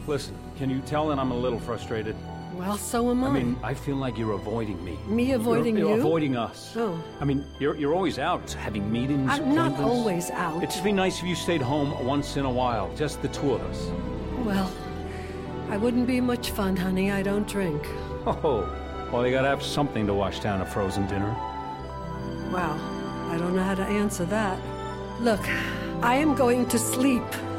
Listen, can you tell that I'm a little frustrated? Well, so am I. I mean, I feel like you're avoiding me. Me avoiding you're you? avoiding us. Oh. I mean, you're always out, having meetings, I'm not appointments. always out. It'd just be nice if you stayed home once in a while, just the two of us. Well, I wouldn't be much fun, honey. I don't drink. Oh, well, you gotta have something to wash down a frozen dinner. Wow, I don't know how to answer that. Look, I am going to sleep.